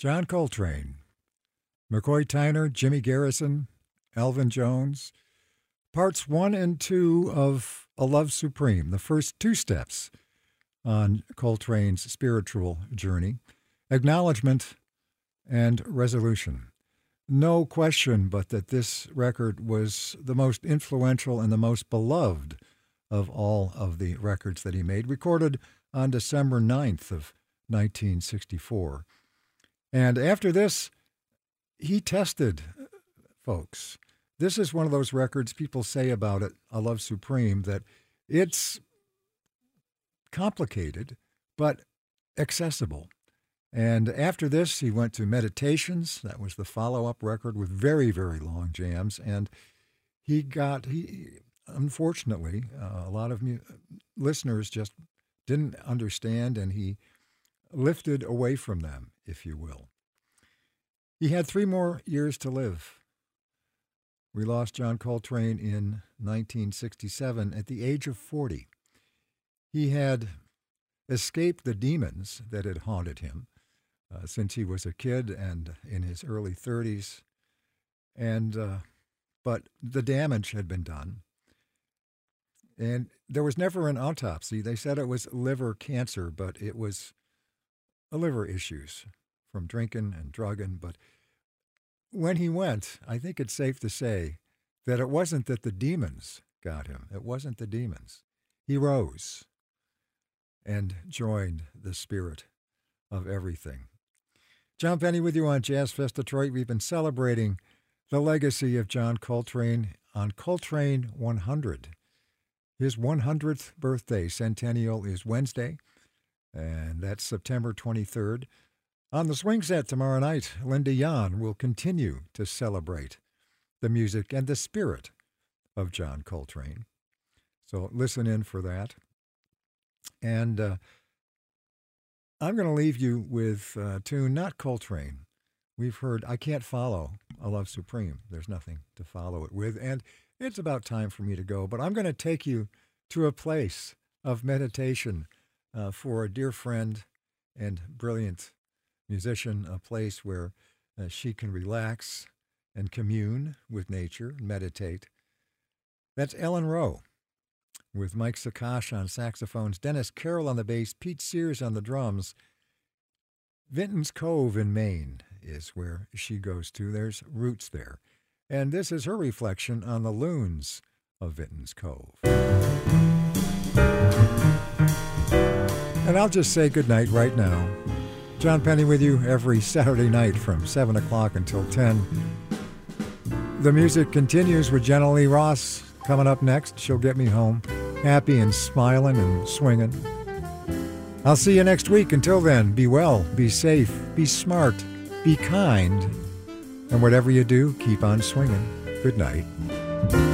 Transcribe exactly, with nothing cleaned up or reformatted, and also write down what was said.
John Coltrane, McCoy Tyner, Jimmy Garrison, Elvin Jones. Parts one and two of A Love Supreme, the first two steps on Coltrane's spiritual journey. Acknowledgement and resolution. No question but that this record was the most influential and the most beloved of all of the records that he made, recorded on December ninth of nineteen sixty-four. And after this, he tested, folks. This is one of those records people say about it, A Love Supreme, that it's complicated, but accessible. And after this, he went to Meditations. That was the follow-up record with very, very long jams. And he got, he unfortunately, uh, a lot of mu- listeners just didn't understand, and he lifted away from them, if you will. He had three more years to live. We lost John Coltrane in nineteen sixty-seven at the age of forty. He had escaped the demons that had haunted him uh, since he was a kid and in his early thirties. And uh, but the damage had been done. And there was never an autopsy. They said it was liver cancer, but it was liver issues from drinking and drugging. But when he went, I think it's safe to say that it wasn't that the demons got him. It wasn't the demons. He rose and joined the spirit of everything. John Penny with you on Jazz Fest Detroit. We've been celebrating the legacy of John Coltrane on Coltrane one hundred. His one hundredth birthday centennial is Wednesday, and that's September twenty-third. On the swing set tomorrow night, Linda Yon will continue to celebrate the music and the spirit of John Coltrane. So listen in for that. And uh, I'm going to leave you with a tune, not Coltrane. We've heard I Can't Follow A Love Supreme. There's nothing to follow it with. And it's about time for me to go, but I'm going to take you to a place of meditation uh, for a dear friend and brilliant musician, a place where uh, she can relax and commune with nature, meditate. That's Ellen Rowe, with Mike Sakash on saxophones, Dennis Carroll on the bass, Pete Sears on the drums. Vinton's Cove in Maine is where she goes to. There's roots there. And this is her reflection on the loons of Vinton's Cove. And I'll just say goodnight right now. John Penny with you every Saturday night from seven o'clock until ten. The music continues with Jenna Lee Ross coming up next. She'll get me home happy and smiling and swinging. I'll see you next week. Until then, be well, be safe, be smart, be kind, and whatever you do, keep on swinging. Good night.